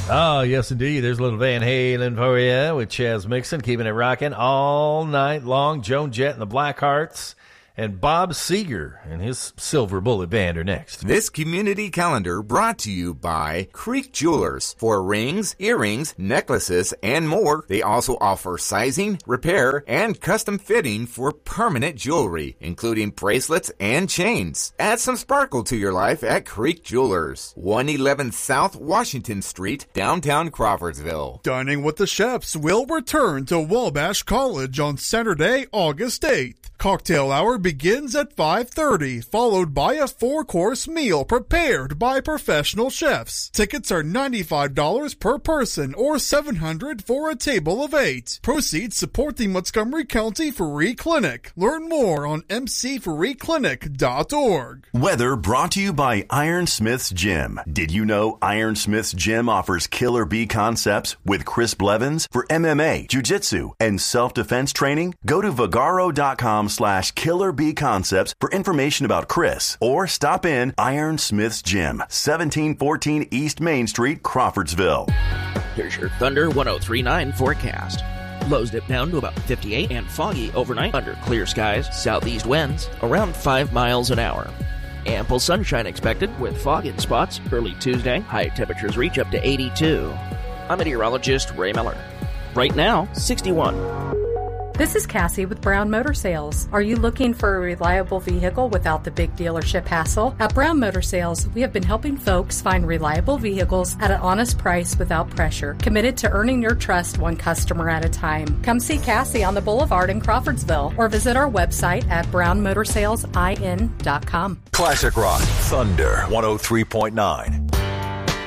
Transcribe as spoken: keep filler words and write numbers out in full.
Oh, yes, indeed. There's a little Van Halen for you with Chaz Mixon, keeping it rocking all night long. Joan Jett and the Blackhearts, and Bob Seger and his Silver Bullet Band are next. This community calendar brought to you by Creek Jewelers. For rings, earrings, necklaces, and more, they also offer sizing, repair, and custom fitting for permanent jewelry, including bracelets and chains. Add some sparkle to your life at Creek Jewelers, one eleven South Washington Street, downtown Crawfordsville. Dining with the Chefs will return to Wabash College on Saturday, August eighth. Cocktail hour begins at five thirty, followed by a four-course meal prepared by professional chefs. Tickets are ninety-five dollars per person or seven hundred dollars for a table of eight. Proceeds support the Montgomery County Free Clinic. Learn more on m c free clinic dot org. Weather brought to you by Ironsmith's Gym. Did you know Ironsmith's Gym offers Killer Bee concepts with Chris Blevins for M M A, Jiu-Jitsu, and self-defense training? Go to Vagaro dot com slash Killer Bee Concepts for information about Chris, or stop in Ironsmith's Gym, seventeen fourteen East Main Street, Crawfordsville. Here's your Thunder one oh three point nine forecast. Lows dip down to about fifty-eight and foggy overnight under clear skies, southeast winds around five miles an hour. Ample sunshine expected with fog in spots early Tuesday. High temperatures reach up to eighty-two. I'm meteorologist Ray Miller. Right now, sixty-one. This is Cassie with Brown Motor Sales. Are you looking for a reliable vehicle without the big dealership hassle? At Brown Motor Sales, we have been helping folks find reliable vehicles at an honest price without pressure, committed to earning your trust one customer at a time. Come see Cassie on the Boulevard in Crawfordsville or visit our website at brown motor sales in dot com. Classic Rock Thunder one oh three point nine.